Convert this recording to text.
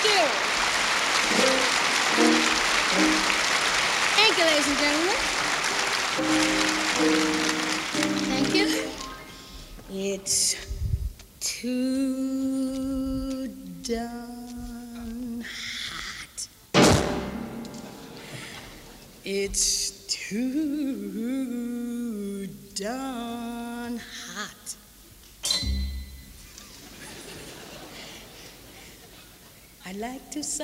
you. Thank you, ladies and gentlemen. Thank you. It's too darn hot. It's too darn hot. I'd like to say